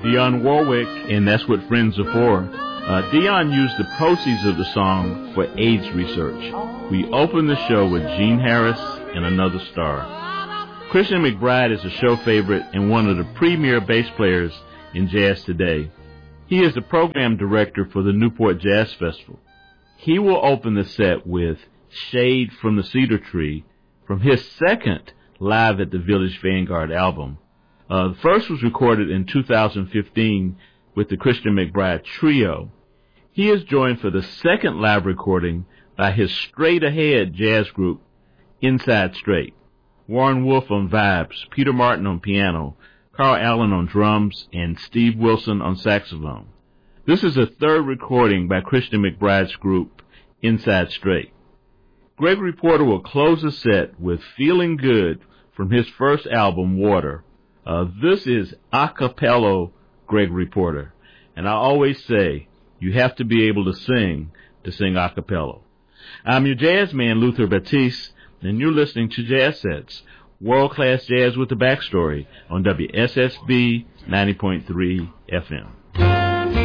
Dionne Warwick, and That's What Friends Are For. Dionne used the proceeds of the song for AIDS research. We open the show with Gene Harris and Another Star. Christian McBride is a show favorite and one of the premier bass players in jazz today. He is the program director for the Newport Jazz Festival. He will open the set with Shade from the Cedar Tree from his second Live at the Village Vanguard album. The first was recorded in 2015 with the Christian McBride Trio. He is joined for the second live recording by his Straight Ahead jazz group, Inside Straight. Warren Wolf on vibes, Peter Martin on piano, Carl Allen on drums, and Steve Wilson on saxophone. This is the third recording by Christian McBride's group, Inside Straight. Gregory Porter will close the set with Feeling Good from his first album, Water. This is a cappella Gregory Porter. And I always say, you have to be able to sing a cappella. I'm your jazz man, Luther Batiste, and you're listening to Jazz Sets, world-class jazz with the backstory on WSSB 90.3 FM.